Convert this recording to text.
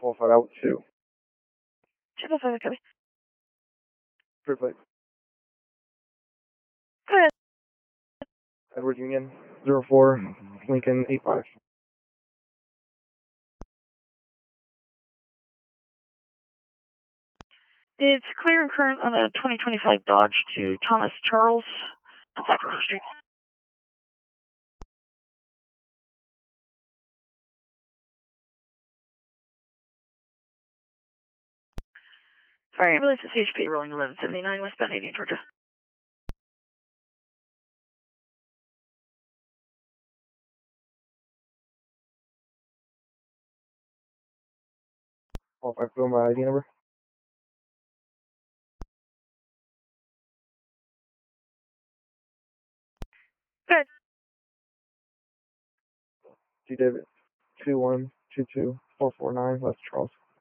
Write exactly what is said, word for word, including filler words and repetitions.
qualified out two. two five five, copy. Free plate. Go ahead. Edward Union, zero four, Lincoln eight five. It's clear and current on a twenty twenty-five Dodge to Thomas Charles on Sacramento Street. Fire ambulance is H P rolling eleven seventy-nine westbound eighty in Georgia. Qualified fill my I D number. Good. G David two one two two four four nine West Charles.